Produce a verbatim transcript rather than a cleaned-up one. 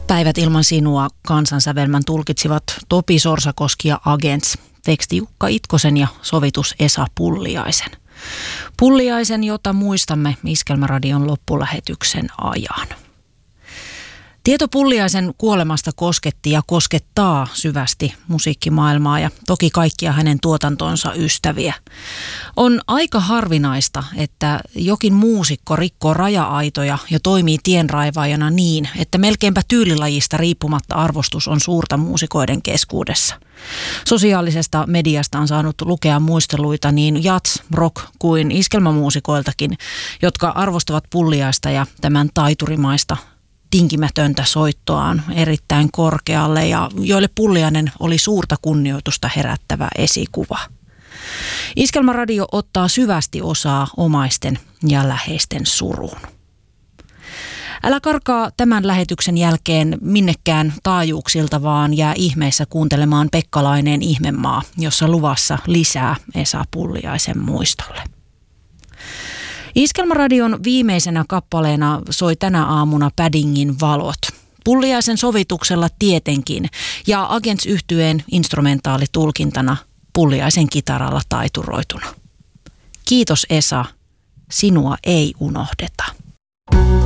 Päivät ilman sinua kansansävelmän tulkitsivat Topi Sorsakoski ja Agents, teksti Jukka Itkosen ja sovitus Esa Pulliaisen. Pulliaisen, jota muistamme Iskelmäradion loppulähetyksen ajan. Tieto Pulliaisen kuolemasta kosketti ja koskettaa syvästi musiikkimaailmaa ja toki kaikkia hänen tuotantonsa ystäviä. On aika harvinaista, että jokin muusikko rikkoo raja-aitoja ja toimii tienraivaajana niin, että melkeinpä tyylilajista riippumatta arvostus on suurta muusikoiden keskuudessa. Sosiaalisesta mediasta on saanut lukea muisteluita niin jats, rock kuin iskelmämuusikoiltakin, jotka arvostavat Pulliaista ja tämän taiturimaista tinkimätöntä soittoaan erittäin korkealle ja joille Pulliainen oli suurta kunnioitusta herättävä esikuva. Iskelmäradio ottaa syvästi osaa omaisten ja läheisten suruun. Älä karkaa tämän lähetyksen jälkeen minnekään taajuuksilta, vaan jää ihmeessä kuuntelemaan Pekka Laineen Ihmemaa, jossa luvassa lisää Esa Pulliaisen muistolle. Iskelmäradion viimeisenä kappaleena soi tänä aamuna Paddingin Valot. Pulliaisen sovituksella tietenkin ja Agents-yhtyeen instrumentaalitulkintana Pulliaisen kitaralla taituroituna. Kiitos Esa, sinua ei unohdeta.